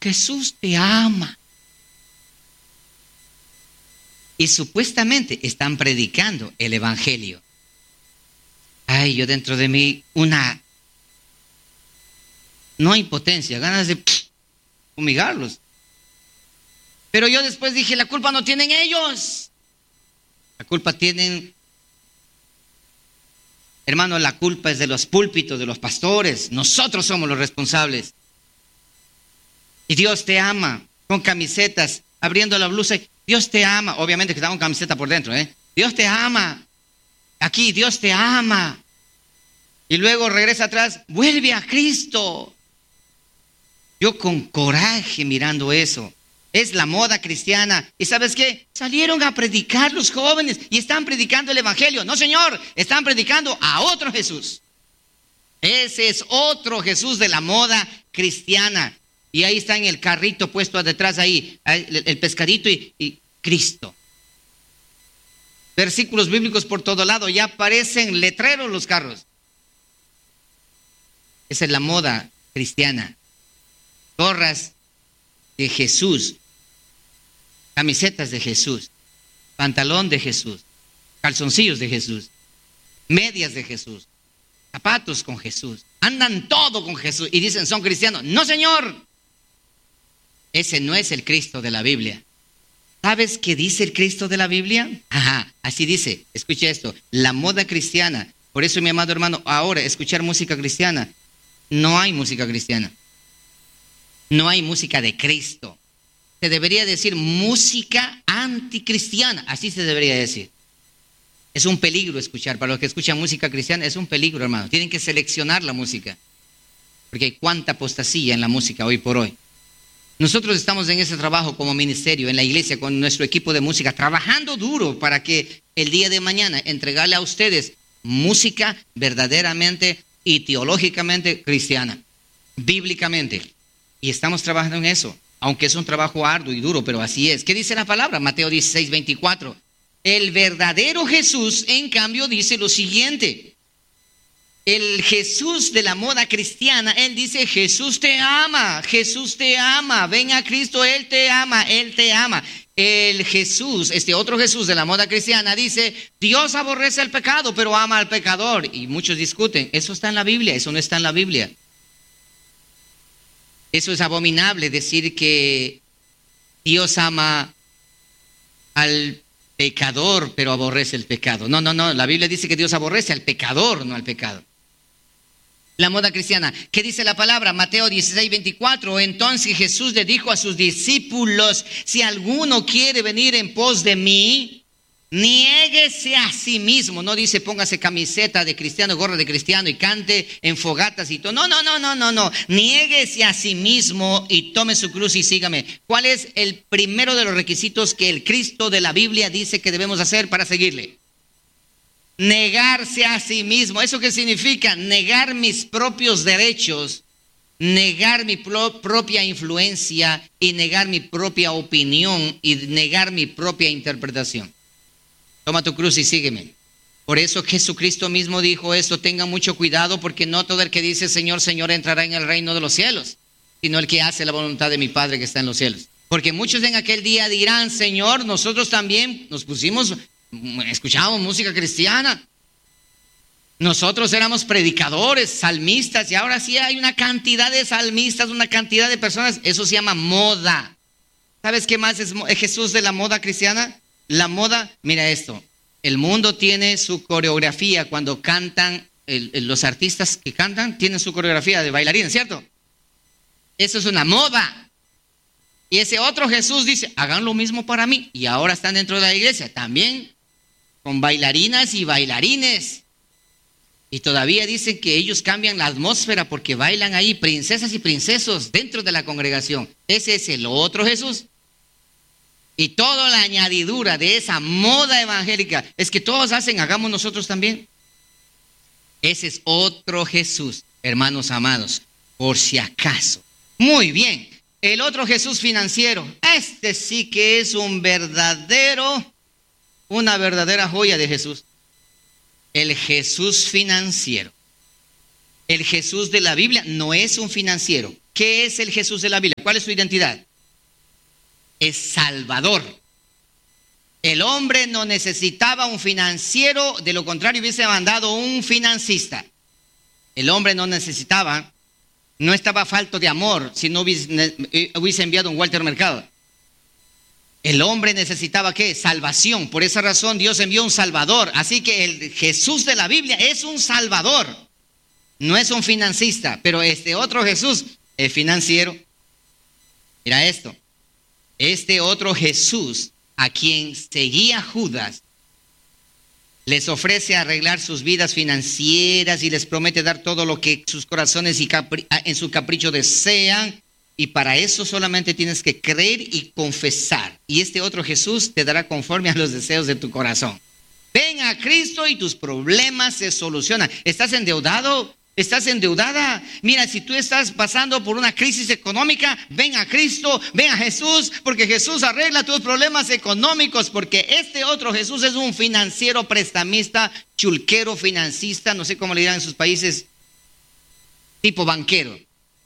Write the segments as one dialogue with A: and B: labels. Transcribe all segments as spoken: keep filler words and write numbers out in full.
A: Jesús te ama. Y supuestamente están predicando el evangelio. Ay, yo dentro de mí una, no impotencia, ganas de pff, fumigarlos. Pero yo después dije, la culpa no tienen ellos. La culpa tienen, hermano, la culpa es de los púlpitos, de los pastores. Nosotros somos los responsables. Y Dios te ama, con camisetas, abriendo la blusa. Dios te ama. Obviamente que está con camiseta por dentro, ¿eh? Dios te ama. Aquí, Dios te ama. Y luego regresa atrás, vuelve a Cristo. Yo con coraje mirando eso. Es la moda cristiana. ¿Y sabes qué? Salieron a predicar los jóvenes y están predicando el evangelio. No, señor, están predicando a otro Jesús. Ese es otro Jesús de la moda cristiana. Y ahí está en el carrito puesto detrás ahí, el, el pescadito y, y Cristo. Versículos bíblicos por todo lado, ya aparecen letreros los carros. Esa es la moda cristiana. Gorras de Jesús, camisetas de Jesús, pantalón de Jesús, calzoncillos de Jesús, medias de Jesús, zapatos con Jesús, andan todo con Jesús y dicen son cristianos. No, señor, ese no es el Cristo de la Biblia. ¿Sabes qué dice el Cristo de la Biblia? Ajá, así dice, escucha esto, la moda cristiana. Por eso, mi amado hermano, ahora escuchar música cristiana, no hay música cristiana. No hay música de Cristo. Se debería decir música anticristiana. Así se debería decir. Es un peligro escuchar. Para los que escuchan música cristiana es un peligro, hermano. Tienen que seleccionar la música. Porque hay cuánta apostasía en la música hoy por hoy. Nosotros estamos en ese trabajo como ministerio, en la iglesia, con nuestro equipo de música, trabajando duro para que el día de mañana entregarle a ustedes música verdaderamente y teológicamente cristiana, bíblicamente. Y estamos trabajando en eso, aunque es un trabajo arduo y duro, pero así es. ¿Qué dice la palabra? Mateo dieciséis, veinticuatro. El verdadero Jesús, en cambio, dice lo siguiente. El Jesús de la moda cristiana, él dice, Jesús te ama, Jesús te ama, ven a Cristo, Él te ama, Él te ama. El Jesús, este otro Jesús de la moda cristiana dice, Dios aborrece el pecado, pero ama al pecador. Y muchos discuten, eso está en la Biblia, eso no está en la Biblia. Eso es abominable decir que Dios ama al pecador, pero aborrece el pecado. No, no, no, la Biblia dice que Dios aborrece al pecador, no al pecado. La moda cristiana, ¿qué dice la palabra? Mateo dieciséis, veinticuatro. Entonces Jesús le dijo a sus discípulos, si alguno quiere venir en pos de mí, niéguese a sí mismo. No dice póngase camiseta de cristiano, gorra de cristiano y cante en fogatas y todo. No, no, no, no, no, no. Niéguese a sí mismo y tome su cruz y sígame. ¿Cuál es el primero de los requisitos que el Cristo de la Biblia dice que debemos hacer para seguirle? Negarse a sí mismo. ¿Eso qué significa? Negar mis propios derechos, negar mi pro- propia influencia y negar mi propia opinión y negar mi propia interpretación. Toma tu cruz y sígueme. Por eso Jesucristo mismo dijo esto, tengan mucho cuidado porque no todo el que dice Señor, Señor entrará en el reino de los cielos, sino el que hace la voluntad de mi Padre que está en los cielos. Porque muchos en aquel día dirán, Señor, nosotros también nos pusimos, escuchábamos música cristiana. Nosotros éramos predicadores, salmistas, y ahora sí hay una cantidad de salmistas, una cantidad de personas. Eso se llama moda. ¿Sabes qué más es Jesús de la moda cristiana? La moda, mira esto, el mundo tiene su coreografía cuando cantan, el, el, los artistas que cantan tienen su coreografía de bailarines, ¿cierto? Eso es una moda. Y ese otro Jesús dice, hagan lo mismo para mí. Y ahora están dentro de la iglesia también con bailarinas y bailarines. Y todavía dicen que ellos cambian la atmósfera porque bailan ahí princesas y princesos dentro de la congregación. Ese es el otro Jesús. Y toda la añadidura de esa moda evangélica es que todos hacen, hagamos nosotros también. Ese es otro Jesús, hermanos amados, por si acaso. Muy bien, el otro Jesús financiero, este sí que es un verdadero, una verdadera joya de Jesús. El Jesús financiero. El Jesús de la Biblia no es un financiero. ¿Qué es el Jesús de la Biblia? ¿Cuál es su identidad? Es Salvador. El hombre no necesitaba un financiero, de lo contrario hubiese mandado un financista. El hombre no necesitaba, no estaba falto de amor si no hubiese, hubiese enviado un Walter Mercado. El hombre necesitaba ¿qué? Salvación. Por esa razón Dios envió un Salvador. Así que el Jesús de la Biblia es un Salvador. No es un financista, pero este otro Jesús es financiero. Mira esto. Este otro Jesús a quien seguía Judas les ofrece arreglar sus vidas financieras y les promete dar todo lo que sus corazones y capri- en su capricho desean. Y para eso solamente tienes que creer y confesar. Y este otro Jesús te dará conforme a los deseos de tu corazón. Ven a Cristo y tus problemas se solucionan. ¿Estás endeudado? ¿Estás endeudada? Mira, si tú estás pasando por una crisis económica, ven a Cristo, ven a Jesús, porque Jesús arregla tus problemas económicos, porque este otro Jesús es un financiero prestamista, chulquero, financista, no sé cómo le dirán en sus países, tipo banquero.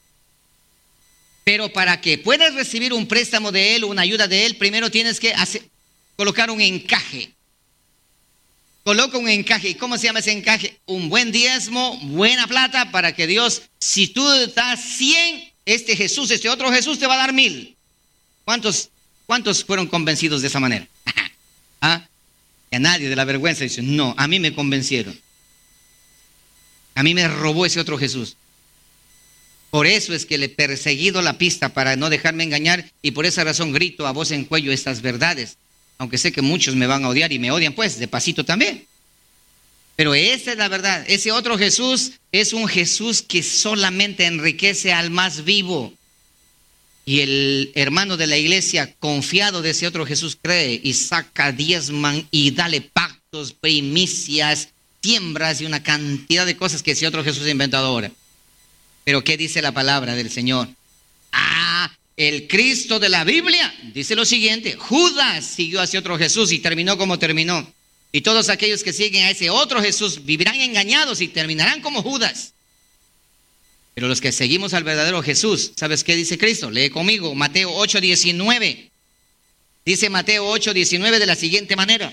A: Pero para que puedas recibir un préstamo de él o una ayuda de él, primero tienes que hacer, colocar un encaje. Coloca un encaje. ¿Y cómo se llama ese encaje? Un buen diezmo, buena plata, para que Dios, si tú das cien, este Jesús, este otro Jesús te va a dar mil. ¿Cuántos, cuántos fueron convencidos de esa manera? ¿Ah? Y a nadie de la vergüenza dice, no, a mí me convencieron. A mí me robó ese otro Jesús. Por eso es que le he perseguido la pista para no dejarme engañar, y por esa razón grito a voz en cuello estas verdades. Aunque sé que muchos me van a odiar y me odian, pues, de pasito también. Pero esa es la verdad. Ese otro Jesús es un Jesús que solamente enriquece al más vivo. Y el hermano de la iglesia, confiado de ese otro Jesús, cree y saca diezman y dale pactos, primicias, siembras y una cantidad de cosas que ese otro Jesús ha inventado ahora. Pero ¿qué dice la palabra del Señor? Ah, el Cristo de la Biblia dice lo siguiente: Judas siguió hacia otro Jesús y terminó como terminó. Y todos aquellos que siguen a ese otro Jesús vivirán engañados y terminarán como Judas. Pero los que seguimos al verdadero Jesús, ¿sabes qué dice Cristo? Lee conmigo Mateo ocho diecinueve. Dice Mateo ocho diecinueve de la siguiente manera: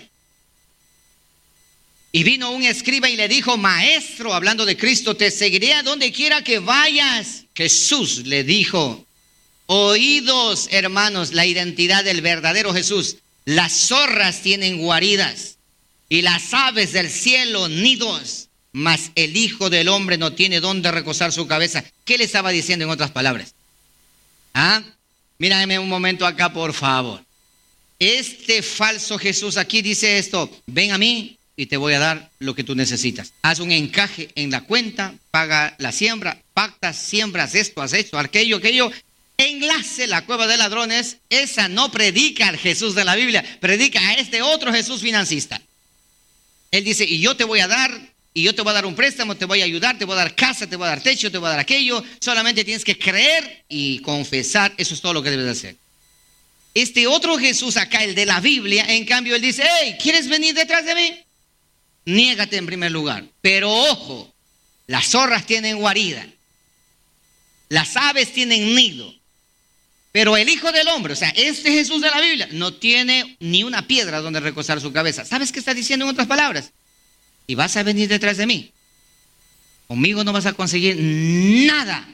A: y vino un escriba y le dijo, maestro, hablando de Cristo, te seguiré a donde quiera que vayas. Jesús le dijo, oídos, hermanos, la identidad del verdadero Jesús. Las zorras tienen guaridas y las aves del cielo nidos, mas el Hijo del Hombre no tiene dónde recostar su cabeza. ¿Qué le estaba diciendo en otras palabras? ¿Ah? Mírame un momento acá, por favor. Este falso Jesús aquí dice esto: ven a mí y te voy a dar lo que tú necesitas. Haz un encaje en la cuenta, paga la siembra, pactas, siembras esto, haz esto, aquello, aquello. Enlace la cueva de ladrones. Esa no predica al Jesús de la Biblia, predica a este otro Jesús financista. Él dice, y yo te voy a dar, y yo te voy a dar un préstamo, te voy a ayudar, te voy a dar casa, te voy a dar techo, te voy a dar aquello. Solamente tienes que creer y confesar. Eso es todo lo que debes hacer. Este otro Jesús acá, el de la Biblia, en cambio, él dice, hey, ¿quieres venir detrás de mí? Niégate en primer lugar. Pero ojo, las zorras tienen guarida, las aves tienen nido, pero el Hijo del Hombre, o sea, este Jesús de la Biblia, no tiene ni una piedra donde recostar su cabeza. ¿Sabes qué está diciendo en otras palabras? Y vas a venir detrás de mí, conmigo no vas a conseguir nada.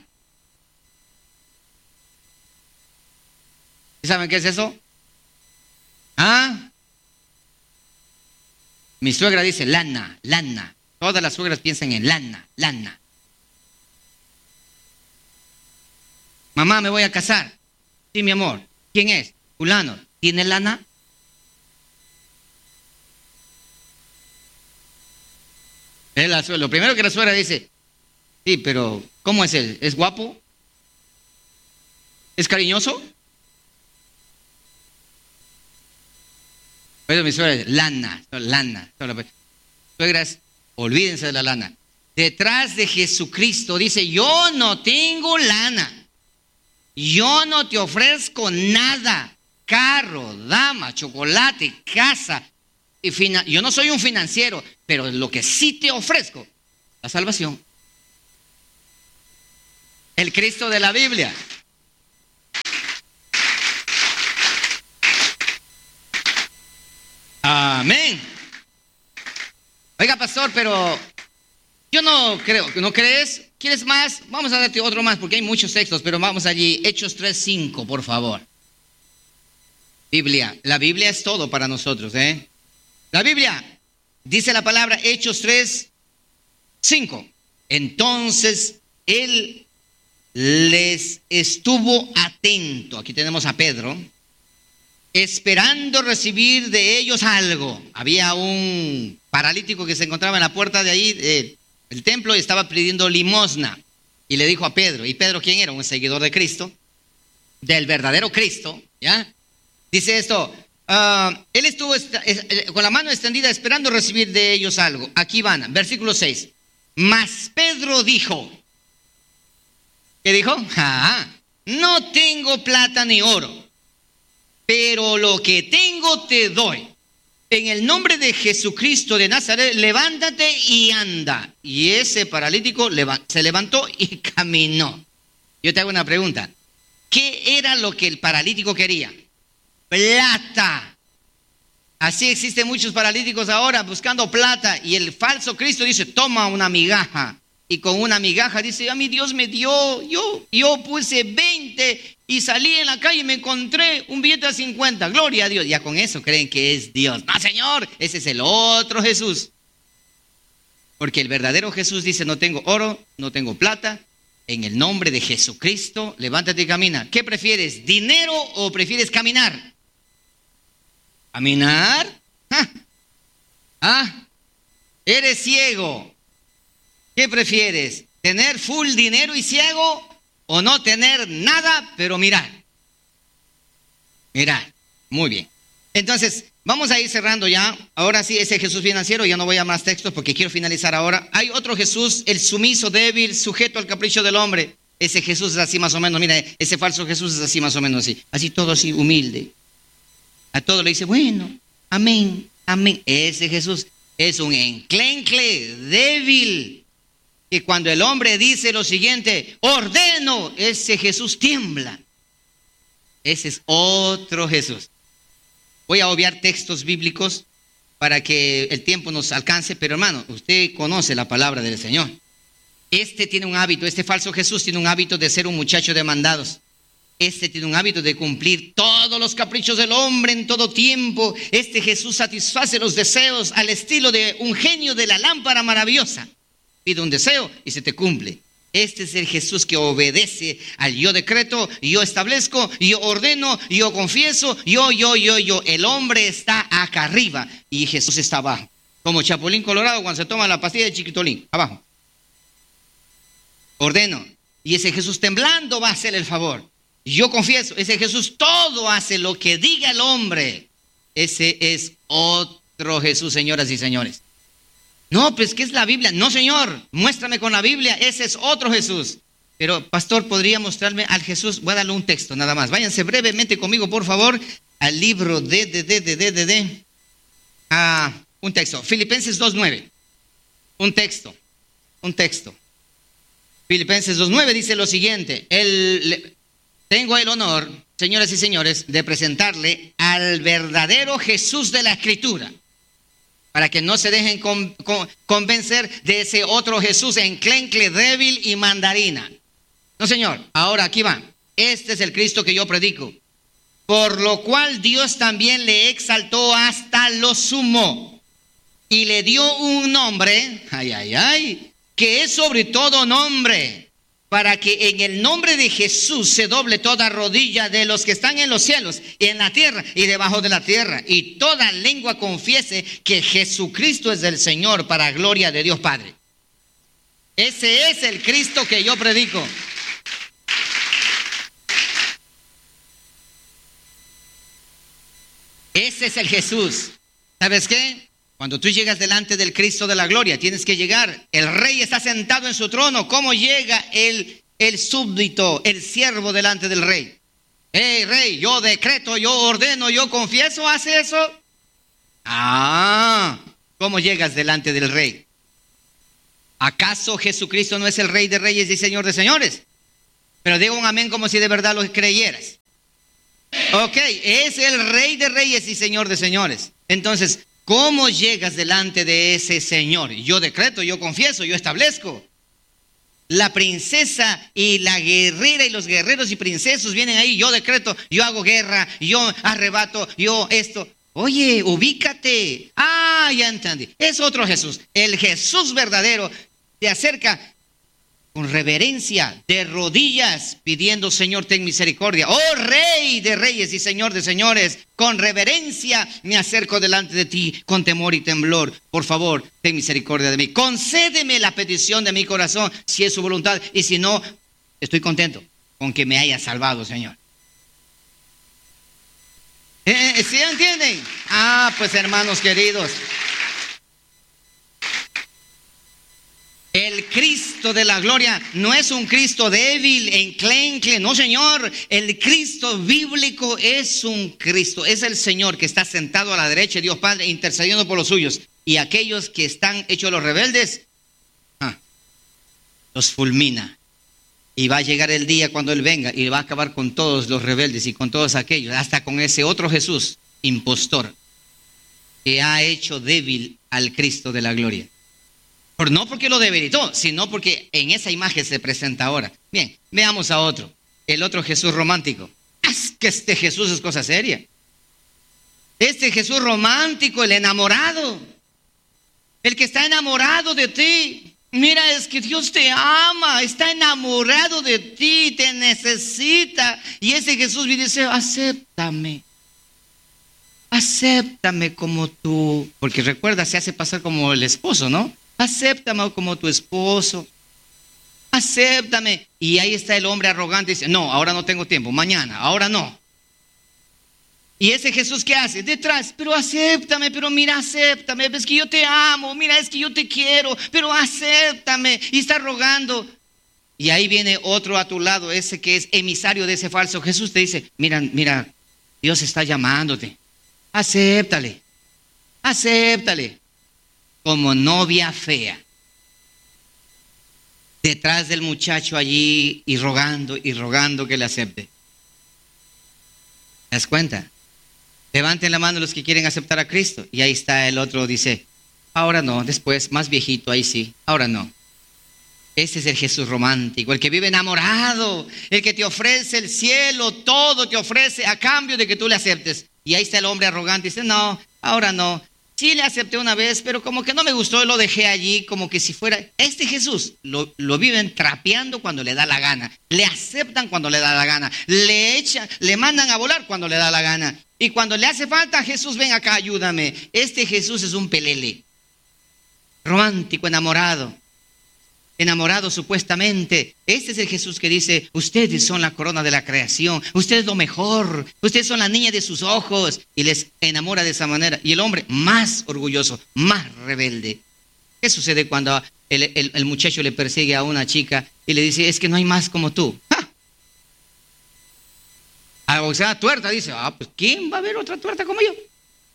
A: ¿Y saben qué es eso? ¿Ah? Mi suegra dice lana, lana. Todas las suegras piensan en lana, lana. Mamá, me voy a casar. Sí, mi amor. ¿Quién es? Fulano. ¿Tiene lana? Es la suegra. Lo primero que la suegra dice, sí, pero ¿cómo es él? ¿Es guapo? ¿Es cariñoso? Pero mi suegra dice, lana, lana. Suegras, olvídense de la lana. Detrás de Jesucristo dice, yo no tengo lana. Yo no te ofrezco nada. Carro, dama, chocolate, casa. Y fina- yo no soy un financiero, pero lo que sí te ofrezco, la salvación. El Cristo de la Biblia. Amén. Oiga, pastor, pero yo no creo. ¿No crees? ¿Quieres más? Vamos a darte otro más porque hay muchos textos, pero vamos allí. Hechos tres cinco, por favor. Biblia. La Biblia es todo para nosotros, ¿eh? La Biblia dice la palabra Hechos tres cinco. Entonces él les estuvo atento. Aquí tenemos a Pedro, esperando recibir de ellos algo. Había un paralítico que se encontraba en la puerta de ahí eh, el templo y estaba pidiendo limosna. Y le dijo a Pedro, ¿y Pedro quién era? Un seguidor de Cristo, del verdadero Cristo, ¿ya? Dice esto, uh, él estuvo con la mano extendida esperando recibir de ellos algo. Aquí van, versículo seis. Mas Pedro dijo, ¿qué dijo? Ah, no tengo plata ni oro, pero lo que tengo te doy. En el nombre de Jesucristo de Nazaret, levántate y anda. Y ese paralítico se levantó y caminó. Yo te hago una pregunta. ¿Qué era lo que el paralítico quería? Plata. Así existen muchos paralíticos ahora buscando plata. Y el falso Cristo dice, toma una migaja. Y con una migaja dice, a mi Dios me dio, yo, yo puse veinte y salí en la calle y me encontré un billete de cincuenta. Gloria a Dios. Ya con eso creen que es Dios. No, Señor, ese es el otro Jesús. Porque el verdadero Jesús dice, no tengo oro, no tengo plata. En el nombre de Jesucristo, levántate y camina. ¿Qué prefieres, dinero o prefieres caminar? ¿Caminar? ¿Ah? ¿Ah? ¿Eres ciego? ¿Qué prefieres? ¿Tener full dinero y ciego o no tener nada, pero mirar? Mirar. Muy bien. Entonces, vamos a ir cerrando ya. Ahora sí, ese Jesús financiero, ya no voy a más textos porque quiero finalizar ahora. Hay otro Jesús, el sumiso, débil, sujeto al capricho del hombre. Ese Jesús es así más o menos. Mira, ese falso Jesús es así más o menos así. Así todo así, humilde. A todo le dice, bueno, amén, amén. Ese Jesús es un enclencle débil, que cuando el hombre dice lo siguiente, ordeno, ese Jesús tiembla. Ese es otro Jesús. Voy a obviar textos bíblicos para que el tiempo nos alcance, pero hermano, usted conoce la palabra del Señor. Este tiene un hábito, este falso Jesús tiene un hábito de ser un muchacho de mandados. Este tiene un hábito de cumplir todos los caprichos del hombre en todo tiempo. Este Jesús satisface los deseos al estilo de un genio de la lámpara maravillosa. Pide un deseo y se te cumple. Este es el Jesús que obedece al yo decreto, yo establezco, yo ordeno, yo confieso, yo, yo, yo, yo. El hombre está acá arriba y Jesús está abajo. Como Chapulín Colorado cuando se toma la pastilla de Chiquitolín, abajo. Ordeno. Y ese Jesús temblando va a hacer el favor. Yo confieso, ese Jesús todo hace lo que diga el hombre. Ese es otro Jesús, señoras y señores. No, pues ¿qué es la Biblia? No, Señor, muéstrame con la Biblia, ese es otro Jesús. Pero, pastor, ¿podría mostrarme al Jesús? Voy a darle un texto nada más. Váyanse brevemente conmigo, por favor, al libro de, de, de, de, de, de, de. Ah, un texto, Filipenses dos nueve. Un texto, un texto. Filipenses dos nueve dice lo siguiente, el... Tengo el honor, señoras y señores, de presentarle al verdadero Jesús de la Escritura, para que no se dejen con, con, convencer de ese otro Jesús enclencle, débil y mandarina. No, señor, ahora aquí va. Este es el Cristo que yo predico, por lo cual Dios también le exaltó hasta lo sumo y le dio un nombre, ay, ay, ay, que es sobre todo nombre, para que en el nombre de Jesús se doble toda rodilla de los que están en los cielos, y en la tierra y debajo de la tierra, y toda lengua confiese que Jesucristo es el Señor, para gloria de Dios Padre. Ese es el Cristo que yo predico. Ese es el Jesús. ¿Sabes qué? Cuando tú llegas delante del Cristo de la gloria, tienes que llegar. El rey está sentado en su trono. ¿Cómo llega el, el súbdito, el siervo delante del rey? Hey, rey, yo decreto, yo ordeno, yo confieso, ¿hace eso? Ah, ¿cómo llegas delante del rey? ¿Acaso Jesucristo no es el Rey de Reyes y Señor de Señores? Pero digo un amén como si de verdad lo creyeras. Ok, es el Rey de Reyes y Señor de Señores. Entonces, ¿cómo llegas delante de ese Señor? Yo decreto, yo confieso, yo establezco. La princesa y la guerrera y los guerreros y princesos vienen ahí. Yo decreto, yo hago guerra, yo arrebato, yo esto. Oye, ubícate. Ah, ya entendí. Es otro Jesús. El Jesús verdadero te acerca con reverencia, de rodillas, pidiendo: Señor, ten misericordia. Oh Rey de Reyes y Señor de Señores, con reverencia me acerco delante de ti, con temor y temblor. Por favor, ten misericordia de mí. Concédeme la petición de mi corazón, si es su voluntad. Y si no, estoy contento con que me haya salvado, Señor. ¿Eh, ¿Sí entienden? Ah, pues hermanos queridos, el Cristo de la gloria no es un Cristo débil, enclencle, no, Señor. El Cristo bíblico es un Cristo, es el Señor que está sentado a la derecha de Dios Padre, intercediendo por los suyos. Y aquellos que están hechos los rebeldes, ah, los fulmina. Y va a llegar el día cuando Él venga y va a acabar con todos los rebeldes y con todos aquellos, hasta con ese otro Jesús, impostor, que ha hecho débil al Cristo de la gloria. Pero no porque lo debilitó, sino porque en esa imagen se presenta ahora. Bien, veamos a otro, el otro Jesús romántico. Es que este Jesús es cosa seria. Este Jesús romántico, el enamorado, el que está enamorado de ti. Mira, es que Dios te ama, está enamorado de ti, te necesita. Y ese Jesús viene y dice: acéptame. Acéptame como tú. Porque recuerda, se hace pasar como el esposo, ¿no? Acéptame como tu esposo. Acéptame. Y ahí está el hombre arrogante y dice: no, ahora no tengo tiempo, mañana, ahora no. Y ese Jesús, ¿qué hace? Detrás: pero acéptame, pero mira, acéptame, es que yo te amo, mira, es que yo te quiero, pero acéptame. Y está rogando. Y ahí viene otro a tu lado, ese que es emisario de ese falso Jesús, te dice: mira, mira, Dios está llamándote. Acéptale, acéptale. Como novia fea, detrás del muchacho allí y rogando y rogando que le acepte. ¿Te das cuenta? Levanten la mano los que quieren aceptar a Cristo. Y ahí está el otro, dice: ahora no, después, más viejito, ahí sí, ahora no. Ese es el Jesús romántico, el que vive enamorado, el que te ofrece el cielo, todo te ofrece a cambio de que tú le aceptes. Y ahí está el hombre arrogante, dice: no, ahora no. Sí le acepté una vez, pero como que no me gustó, lo dejé allí, como que si fuera... Este Jesús lo, lo viven trapeando cuando le da la gana, le aceptan cuando le da la gana, le echan, le mandan a volar cuando le da la gana. Y cuando le hace falta: Jesús, ven acá, ayúdame. Este Jesús es un pelele, romántico, enamorado. Enamorado supuestamente. Este es el Jesús que dice: ustedes son la corona de la creación, ustedes lo mejor, ustedes son la niña de sus ojos. Y les enamora de esa manera. Y el hombre más orgulloso, más rebelde. ¿Qué sucede cuando el, el, el muchacho le persigue a una chica y le dice: es que no hay más como tú? ¡Ja! Ah, o sea, tuerta, dice: ah, pues ¿quién va a ver otra tuerta como yo?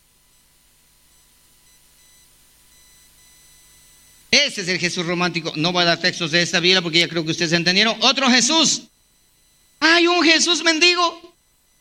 A: Ese es el Jesús romántico. No voy a dar textos de esta Biblia porque ya creo que ustedes entendieron. Otro Jesús. Hay un Jesús mendigo.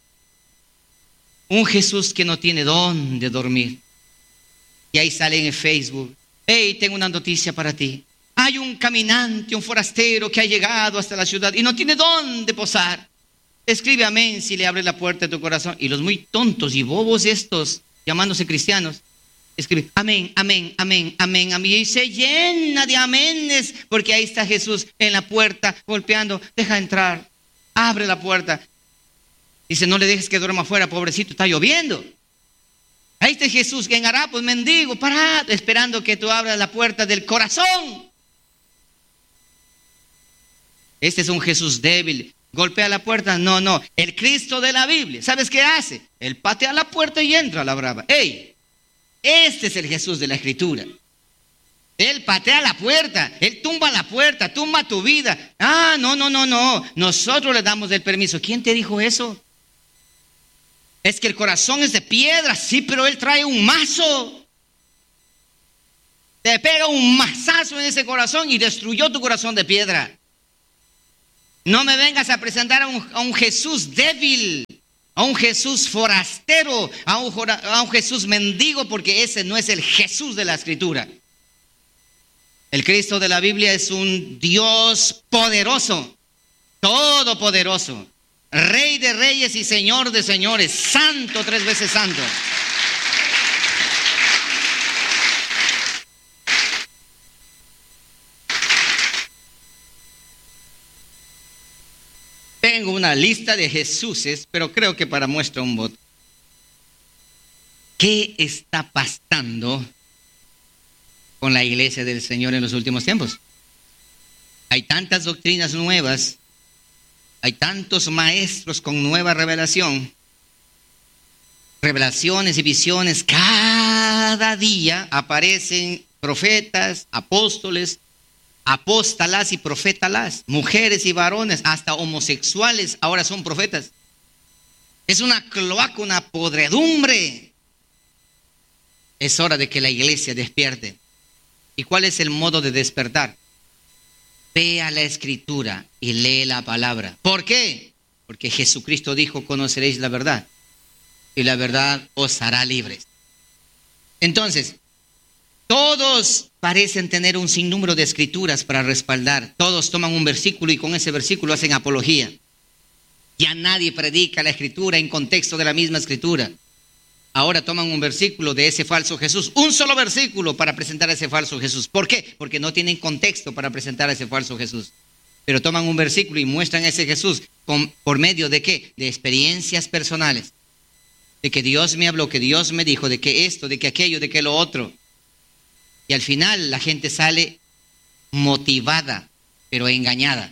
A: Un Jesús que no tiene dónde dormir. Y ahí sale en el Facebook: hey, tengo una noticia para ti. Hay un caminante, un forastero que ha llegado hasta la ciudad y no tiene dónde posar. Escribe amén si le abre la puerta de tu corazón. Y los muy tontos y bobos estos, llamándose cristianos, escribe amén, amén, amén, amén, amén. Y se llena de aménes, porque ahí está Jesús en la puerta golpeando: deja entrar, abre la puerta. Dice: no le dejes que duerma afuera, pobrecito, está lloviendo. Ahí está Jesús en harapos, mendigo, parado, esperando que tú abras la puerta del corazón. Este es un Jesús débil. ¿Golpea la puerta? No, no. El Cristo de la Biblia, ¿sabes qué hace? Él patea la puerta y entra a la brava. ¡Ey! Este es el Jesús de la Escritura. Él patea la puerta, Él tumba la puerta, tumba tu vida. Ah, no, no, no, no. Nosotros le damos el permiso. ¿Quién te dijo eso? Es que el corazón es de piedra, sí, pero Él trae un mazo. Te pega un mazazo en ese corazón y destruyó tu corazón de piedra. No me vengas a presentar a un, a un Jesús débil, a un Jesús forastero, a un, a un Jesús mendigo, porque ese no es el Jesús de la Escritura. El Cristo de la Biblia es un Dios poderoso, todopoderoso, Rey de reyes y Señor de señores, santo, tres veces santo. Tengo una lista de Jesuses, pero creo que para muestra un voto. ¿Qué está pasando con la iglesia del Señor en los últimos tiempos? Hay tantas doctrinas nuevas, hay tantos maestros con nueva revelación, revelaciones y visiones. Cada día aparecen profetas, apóstoles, apóstalas y profétalas, mujeres y varones, hasta homosexuales ahora son profetas. Es una cloaca, una podredumbre. Es hora de que la iglesia despierte. ¿Y cuál es el modo de despertar? Vea la Escritura y lee la palabra. ¿Por qué? Porque Jesucristo dijo: conoceréis la verdad, y la verdad os hará libres. Entonces, todos parecen tener un sinnúmero de escrituras para respaldar. Todos toman un versículo y con ese versículo hacen apología. Ya nadie predica la Escritura en contexto de la misma Escritura. Ahora toman un versículo de ese falso Jesús, un solo versículo para presentar a ese falso Jesús. ¿Por qué? Porque no tienen contexto para presentar a ese falso Jesús. Pero toman un versículo y muestran a ese Jesús con, por medio de ¿qué? De experiencias personales. De que Dios me habló, que Dios me dijo, de que esto, de que aquello, de que lo otro. Y al final la gente sale motivada, pero engañada.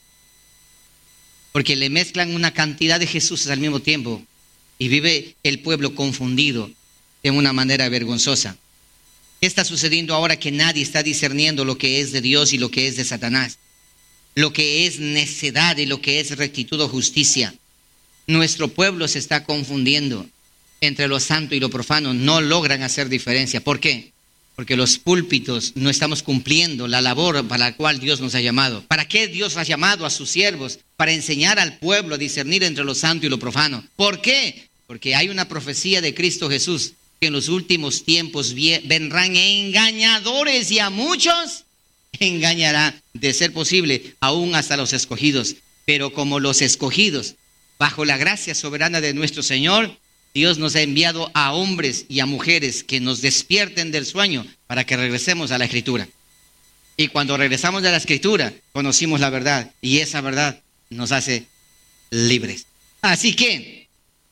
A: Porque le mezclan una cantidad de Jesuses al mismo tiempo. Y vive el pueblo confundido de una manera vergonzosa. ¿Qué está sucediendo ahora que nadie está discerniendo lo que es de Dios y lo que es de Satanás? Lo que es necedad y lo que es rectitud o justicia. Nuestro pueblo se está confundiendo entre lo santo y lo profano. No logran hacer diferencia. ¿Por qué? Porque los púlpitos no estamos cumpliendo la labor para la cual Dios nos ha llamado. ¿Para qué Dios ha llamado a sus siervos? Para enseñar al pueblo a discernir entre lo santo y lo profano. ¿Por qué? Porque hay una profecía de Cristo Jesús, que en los últimos tiempos vendrán engañadores, y a muchos engañará, de ser posible, aún hasta los escogidos. Pero como los escogidos, bajo la gracia soberana de nuestro Señor, Dios nos ha enviado a hombres y a mujeres que nos despierten del sueño para que regresemos a la Escritura. Y cuando regresamos a la Escritura, conocimos la verdad, y esa verdad nos hace libres. Así que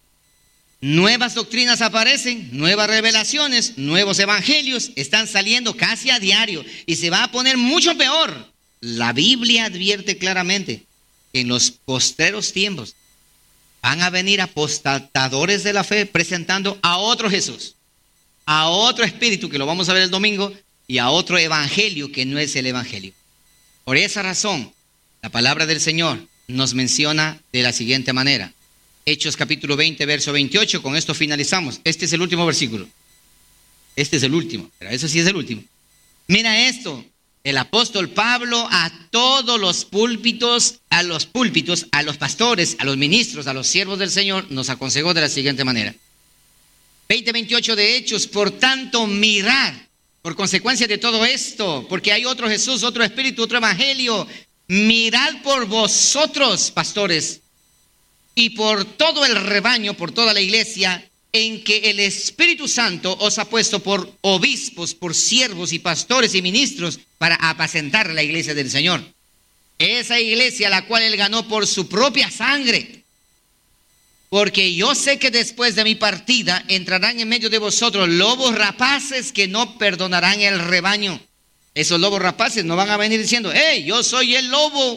A: nuevas doctrinas aparecen, nuevas revelaciones, nuevos evangelios están saliendo casi a diario, y se va a poner mucho peor. La Biblia advierte claramente que en los postreros tiempos van a venir apostatadores de la fe presentando a otro Jesús, a otro espíritu, que lo vamos a ver el domingo, y a otro evangelio que no es el evangelio. Por esa razón, la palabra del Señor nos menciona de la siguiente manera. Hechos capítulo veinte, verso veintiocho, con esto finalizamos. Este es el último versículo. Este es el último, pero eso sí es el último. Mira esto. El apóstol Pablo a todos los púlpitos, a los púlpitos, a los pastores, a los ministros, a los siervos del Señor, nos aconsejó de la siguiente manera. veinte veintiocho de Hechos: por tanto, mirad, por consecuencia de todo esto, porque hay otro Jesús, otro espíritu, otro evangelio, mirad por vosotros, pastores, y por todo el rebaño, por toda la iglesia, en que el Espíritu Santo os ha puesto por obispos, por siervos y pastores y ministros, para apacentar la iglesia del Señor. Esa iglesia la cual Él ganó por su propia sangre. Porque yo sé que después de mi partida entrarán en medio de vosotros lobos rapaces que no perdonarán el rebaño. Esos lobos rapaces no van a venir diciendo: hey, yo soy el lobo.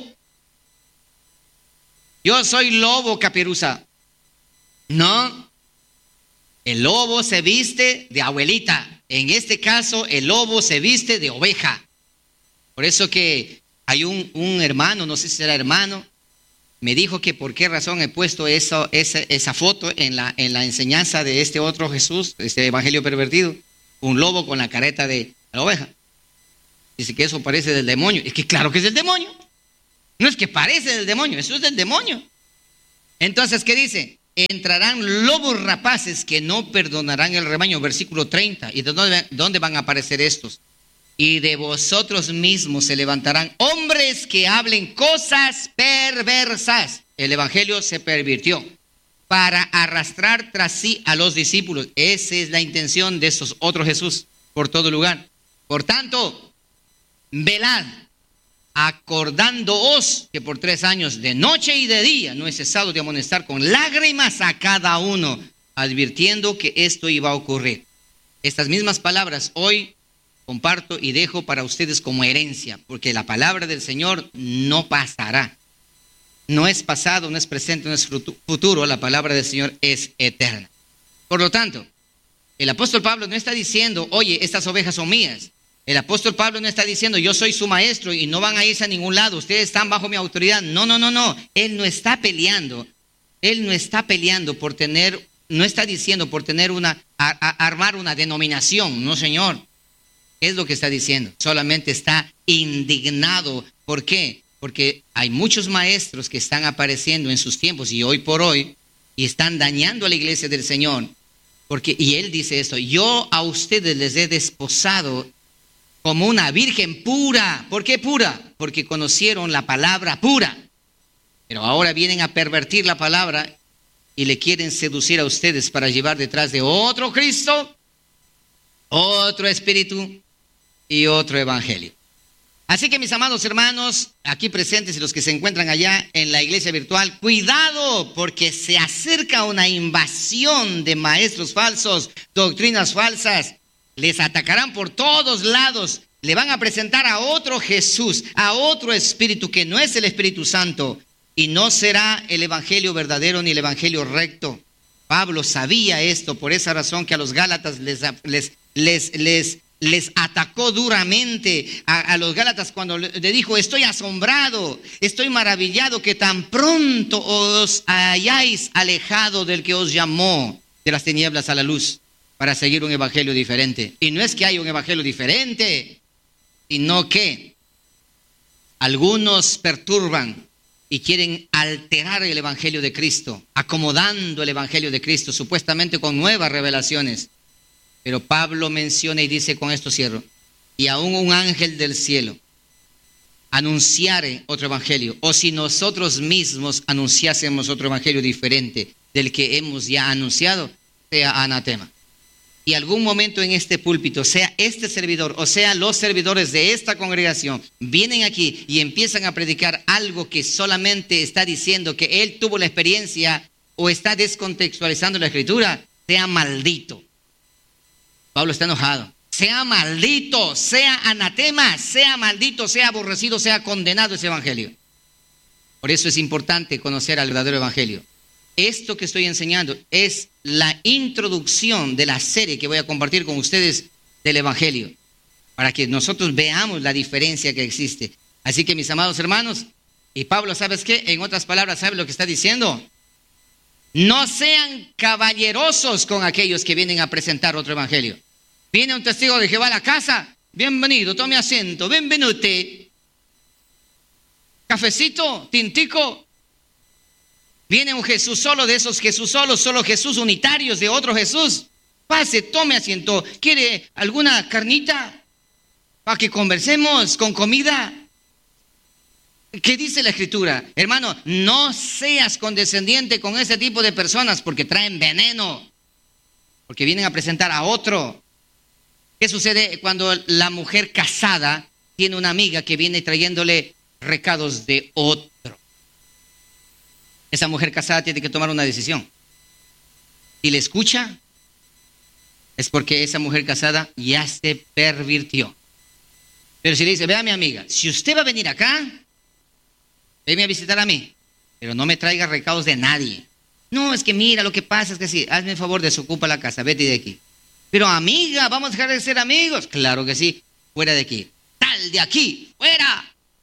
A: Yo soy lobo, caperuza. No. El lobo se viste de abuelita. En este caso, el lobo se viste de oveja. Por eso que hay un, un hermano, no sé si era hermano, me dijo que por qué razón he puesto eso, esa, esa foto en la, en la enseñanza de este otro Jesús, este evangelio pervertido, un lobo con la careta de la oveja. Dice que eso parece del demonio. Es que claro que es del demonio. No es que parece del demonio, eso es del demonio. Entonces, ¿qué dice? Entrarán lobos rapaces que no perdonarán el rebaño, versículo treinta. ¿Y de dónde, dónde van a aparecer estos? Y de vosotros mismos se levantarán hombres que hablen cosas perversas. El evangelio se pervirtió para arrastrar tras sí a los discípulos. Esa es la intención de estos otros Jesús por todo lugar. Por tanto, velad, acordándoos que por tres años de noche y de día no he cesado de amonestar con lágrimas a cada uno, advirtiendo que esto iba a ocurrir. Estas mismas palabras hoy comparto y dejo para ustedes como herencia, porque la palabra del Señor no pasará. No es pasado, no es presente, no es futuro, la palabra del Señor es eterna. Por lo tanto, el apóstol Pablo no está diciendo, oye, estas ovejas son mías. El apóstol Pablo no está diciendo, yo soy su maestro y no van a irse a ningún lado, ustedes están bajo mi autoridad. No, no, no, no. Él no está peleando. Él no está peleando por tener, no está diciendo por tener una, a, a, armar una denominación. No, señor. ¿Qué es lo que está diciendo? Solamente está indignado. ¿Por qué? Porque hay muchos maestros que están apareciendo en sus tiempos y hoy por hoy y están dañando a la iglesia del Señor. Porque, y él dice esto, yo a ustedes les he desposado como una virgen pura. ¿Por qué pura? Porque conocieron la palabra pura. Pero ahora vienen a pervertir la palabra y le quieren seducir a ustedes para llevar detrás de otro Cristo, otro espíritu y otro evangelio. Así que mis amados hermanos, aquí presentes y los que se encuentran allá en la iglesia virtual, cuidado porque se acerca una invasión de maestros falsos, doctrinas falsas. Les atacarán por todos lados, le van a presentar a otro Jesús, a otro espíritu que no es el Espíritu Santo y no será el evangelio verdadero ni el evangelio recto. Pablo sabía esto, por esa razón que a los Gálatas les, les, les, les, les atacó duramente a, a los Gálatas cuando le dijo, estoy asombrado, estoy maravillado que tan pronto os hayáis alejado del que os llamó de las tinieblas a la luz para seguir un evangelio diferente. Y no es que haya un evangelio diferente, sino que algunos perturban y quieren alterar el evangelio de Cristo, acomodando el evangelio de Cristo, supuestamente con nuevas revelaciones. Pero Pablo menciona y dice, con esto cierro, y aún un ángel del cielo anunciare otro evangelio, o si nosotros mismos anunciásemos otro evangelio diferente del que hemos ya anunciado, sea anatema. Y algún momento en este púlpito, sea este servidor o sea los servidores de esta congregación, vienen aquí y empiezan a predicar algo que solamente está diciendo que él tuvo la experiencia o está descontextualizando la escritura, sea maldito. Pablo está enojado. Sea maldito, sea anatema, sea maldito, sea aborrecido, sea condenado ese evangelio. Por eso es importante conocer al verdadero evangelio. Esto que estoy enseñando es la introducción de la serie que voy a compartir con ustedes del evangelio, para que nosotros veamos la diferencia que existe. Así que mis amados hermanos, y Pablo, ¿sabes qué? En otras palabras, ¿sabe lo que está diciendo? No sean caballerosos con aquellos que vienen a presentar otro evangelio. Viene un testigo de Jehová a la casa, bienvenido, tome asiento, benvenute. Cafecito, tintico. Viene un Jesús solo, de esos Jesús solos, solo Jesús unitarios de otro Jesús. Pase, tome asiento. ¿Quiere alguna carnita para que conversemos con comida? ¿Qué dice la Escritura? Hermano, no seas condescendiente con ese tipo de personas porque traen veneno, porque vienen a presentar a otro. ¿Qué sucede cuando la mujer casada tiene una amiga que viene trayéndole recados de otro? Esa mujer casada tiene que tomar una decisión. Si le escucha, es porque esa mujer casada ya se pervirtió. Pero si le dice, vea mi amiga, si usted va a venir acá, venme a visitar a mí, pero no me traiga recados de nadie. No, es que mira, lo que pasa es que sí, hazme el favor, desocupa la casa, vete de aquí. Pero amiga, ¿vamos a dejar de ser amigos? Claro que sí, fuera de aquí. Tal de aquí, fuera.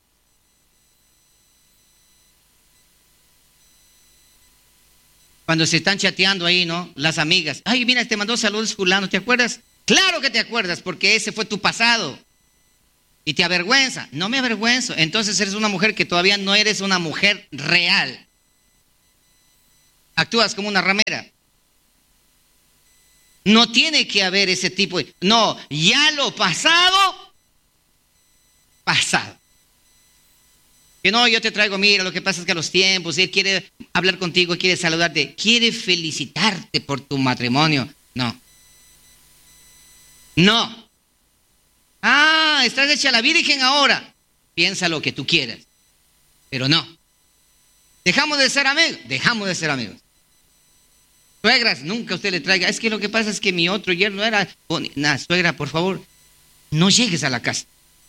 A: Cuando se están chateando ahí, ¿no? Las amigas. Ay, mira, te mandó saludos fulano, ¿te acuerdas? Claro que te acuerdas, porque ese fue tu pasado. y te avergüenza. No me avergüenzo. Entonces eres una mujer que todavía no eres una mujer real. Actúas como una ramera. No tiene que haber ese tipo de... No, ya lo pasado, pasado. Que no, yo te traigo, mira, lo que pasa es que a los tiempos, él quiere hablar contigo, quiere saludarte, quiere felicitarte por tu matrimonio. No. No. Ah, estás hecha la virgen ahora. Piensa lo que tú quieras. Pero no. ¿Dejamos de ser amigos? Dejamos de ser amigos. Suegras, nunca usted le traiga. Es que lo que pasa es que mi otro yerno era... Nah, suegra, por favor, no llegues a la casa.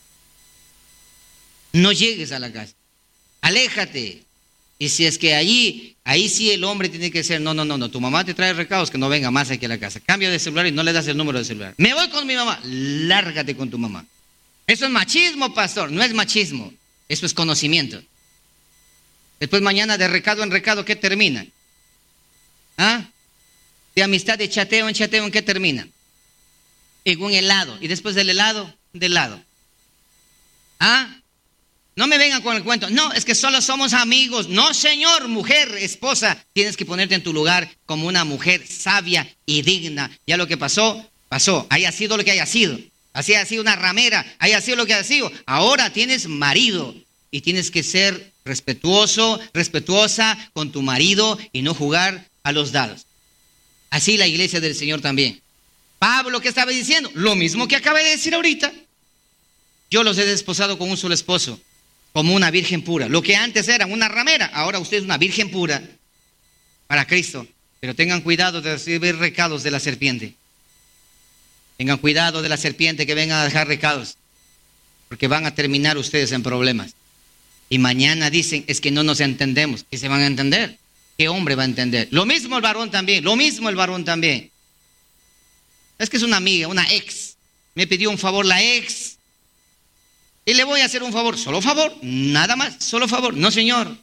A: No llegues a la casa. Aléjate. Y si es que allí, ahí sí el hombre tiene que ser, no, no, no, no, tu mamá te trae recados, que no venga más aquí a la casa. Cambia de celular y no le das el número de celular. Me voy con mi mamá. Lárgate con tu mamá. Eso es machismo, pastor. No es machismo. Eso es conocimiento. Después mañana de recado en recado, ¿qué termina? ¿Ah? De amistad, de chateo en chateo, ¿en qué termina? En un helado. Y después del helado, de helado. ¿Ah? No me vengan con el cuento. No, es que solo somos amigos. No, señor, mujer, esposa. Tienes que ponerte en tu lugar como una mujer sabia y digna. Ya lo que pasó, pasó. Haya sido lo que haya sido. Así haya sido una ramera. Haya sido lo que haya sido. Ahora tienes marido. Y tienes que ser respetuoso, respetuosa con tu marido y no jugar a los dados. Así la iglesia del Señor también. Pablo, ¿qué estaba diciendo? Lo mismo que acaba de decir ahorita. Yo los he desposado con un solo esposo, como una virgen pura. Lo que antes era una ramera, ahora usted es una virgen pura para Cristo. Pero tengan cuidado de recibir recados de la serpiente. Tengan cuidado de la serpiente que venga a dejar recados, porque van a terminar ustedes en problemas. Y mañana dicen, es que no nos entendemos. ¿Qué se van a entender? ¿Qué hombre va a entender? Lo mismo el varón también, lo mismo el varón también. Es que es una amiga, una ex. Me pidió un favor la ex. Y le voy a hacer un favor, solo favor, nada más, solo favor. No, señor.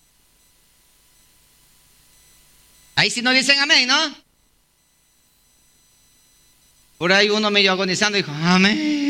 A: Ahí sí no dicen amén, ¿no? Por ahí uno medio agonizando dijo, amén.